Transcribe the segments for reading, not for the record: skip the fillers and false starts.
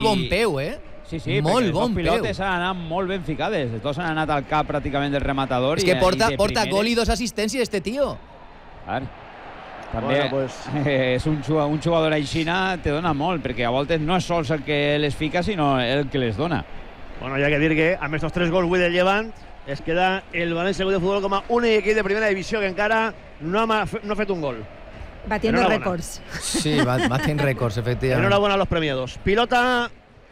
Bon peu, Sí, molt perquè bon els pilotes han anat molt ben ficades. Tots han anat al cap pràcticament del rematador. És que porta gol i 2 assistències, este tio. Clar. També és un jugador aixina, te dona molt, perquè a voltes no és sols el que les fica, sinó el que les dona. Bueno, hi ha que dir que amb estos 3 gols avui del Llevant es queda el València Club de Futbol com a únic equip de primera divisió que encara no ha fet un gol. Batiendo récords. Sí, baten récords, efectivament. Enhorabuena a los premiados. Pilota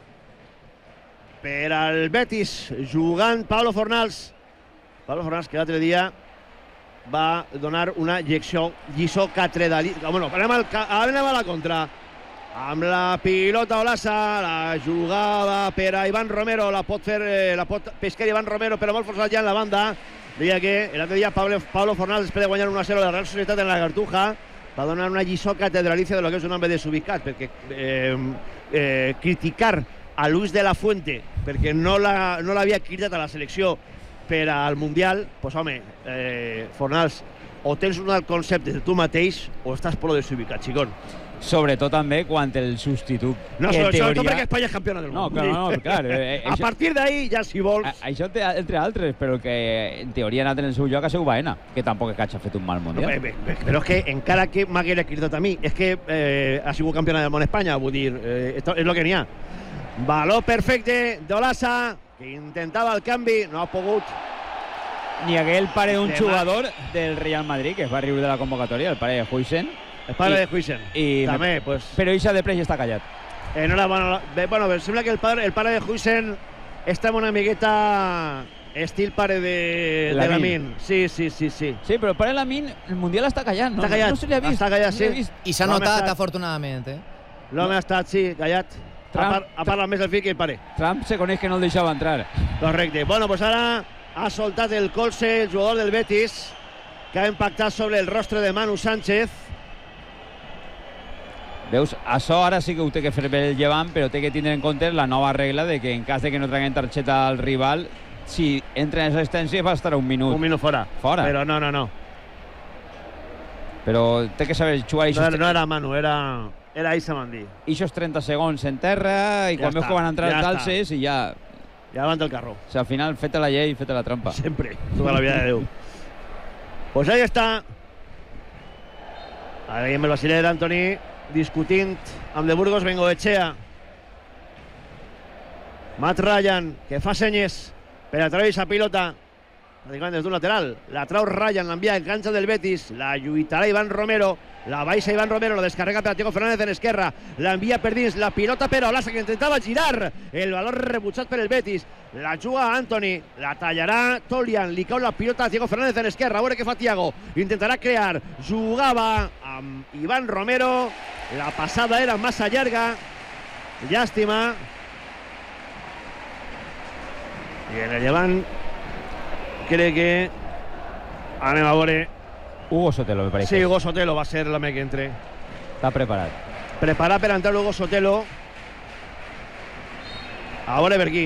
per al Betis, jugant Pablo Fornals. Pablo Fornals, que l'altre dia va donar una lliçó catedràlica. Bueno, anem a la contra. Amb la pilota Olasa, la jugava per a Iván Romero, la pot pescar Iván Romero, però molt forçat ja en la banda. Deia que l'altre dia Pablo Fornals, després de guanyar 1-0 la Real Societat en la Cartuja, va donar una lliçó catedràlica de lo que és un home desubicat, perquè criticar a Luis de la Fuente perquè no l'havia cridat a la selecció per al Mundial, doncs home, Fornals, o tens un alt concepte de tu mateix o estàs prou desubicat, xicón. Sobretot també quan el substitut... No, sobretot perquè Espanya és campiona del món. No, clar. A partir d'ahí, ja si vols... Això entre altres, però que en teoria ha anat en el seu lloc a seu Baena, que tampoc ha fet un mal mundial. Però és que encara que m'haguera cridat a mi, és que ha sigut campiona del món Espanya, vull dir, és el que n'hi ha. Valor perfecte d'Olasa, que intentava el canvi, no ha pogut. Ni aquell pare d'un jugador del Real Madrid, que es va riure de la convocatòria, el pare de Huijsen. El pare de Huijsen, també, pues... Però Ixa de Preix està callat. Bueno, sembla que el pare de Huijsen està una miqueta estil pare de Lamin. Sí. Sí, però el pare de Lamin, el Mundial està callat, no? Està callat. No se li ha vist. Està callat, sí. I s'ha notat, afortunadament, L'home ha estat, sí, callat. Ha parlat més el fill que el pare. Trump se coneix que no el deixava entrar. Correcte. Bueno, pues ara ha soltat el colze el jugador del Betis, que ha impactat sobre el rostre de Manu Sánchez. Veus, això ara sí que ho té que fer bé el Llevant, però té que tindre en compte la nova regla de que en cas de que no traguen targeta al rival, si entra en assistència va estar un minut. Un minut fora. Però no. Però té que saber jugar... No era Manu, era Issa Mandí. Ixos 30 segons en terra i quan veus que van entrar els calces i ja... Ja davant del carro. O sigui, al final, feta la llei, feta la trampa. Sempre, tota la vida de Déu. Pues ahí està. Ara veiem el Basiler d'Antoni discutint amb de Burgos Bengoechea. Matt Ryan, que fa senyes per a treure aquesta pilota pràcticament des d'un lateral. La trau Ryan, l'envia en canxa del Betis, la lluitarà Iván Romero, la baixa Iván Romero, la descarrega per a Diego Fernández en esquerra, l'envia per dins, la pilota per a Olasa, que intentava girar, el valor rebutjat per el Betis, la juga Antoni, la tallarà Tolian, li cau la pilota a Diego Fernández en esquerra, a veure què fa Thiago, intentarà crear, jugava amb Iván Romero, la passada era massa llarga, llàstima, i en el Llevant crec que anem a veure. Hugo Sotelo, me parece. Sí, Hugo Sotelo va a ser l'home que entre. Està preparat. Preparat per entrar Hugo Sotelo. A veure per aquí.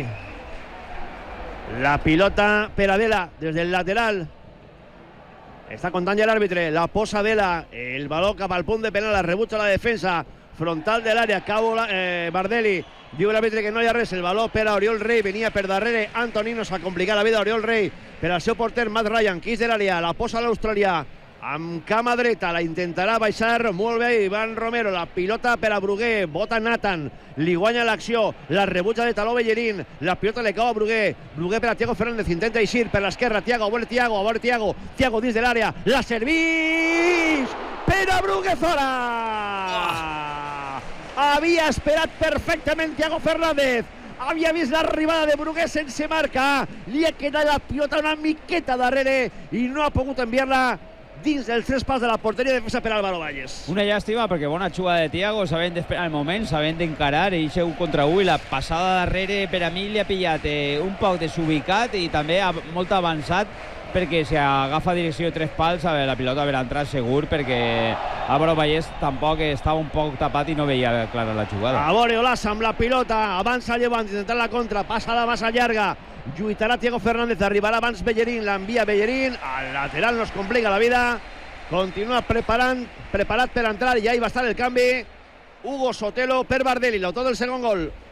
La pilota per Adela des del lateral. Està comptant ja l'àrbitre. La posa Adela. El baló cap al punt de penal. La rebutja la defensa. Frontal de l'àrea. Cau Bardelli. Diu l'àrbitre que no hi ha res. El baló per a Oriol Rey. Venia per darrere. Antonino s'ha complicat la vida. Oriol Rey per al seu porter Matt Ryan. Quis de l'àrea. La posa l'australià. Amb cama dreta, la intentarà baixar molt bé Iván Romero, la pilota per a Bruguer, bota Nathan, li guanya l'acció, la rebutja de taló Bellerín, la pilota li cau a Bruguer, Bruguer per a Thiago Fernández, intenta eixir per l'esquerra, Thiago, a veure Thiago dins de l'àrea, la serveix per a Bruguer fora! Havia esperat perfectament Thiago Fernández, havia vist l'arribada de Bruguer sense marca, li ha quedat la pilota una miqueta darrere i no ha pogut enviar-la dins dels 3 pals de la porteria de defensa per Álvaro Valles. Una llàstima perquè bona jugada de Thiago, sabent d'esperar el moment, sabent d'encarar i ser 1 contra 1 i la passada darrere per a mi li ha pillat un poc desubicat i també molt avançat perquè si agafa direcció de 3 pals la pilota haurà entrat segur perquè Álvaro Valles tampoc estava un poc tapat i no veia clara la jugada. A veure Olasa amb la pilota, avança Llevant, intentant la contra, passada massa llarga, lluitarà Thiago Fernández, arribarà abans Bellerín, l'envia Bellerín, al lateral no es complica la vida, continua preparat per entrar i ahí va estar el canvi, Hugo Sotelo per Bardelli, l'autor del segon gol.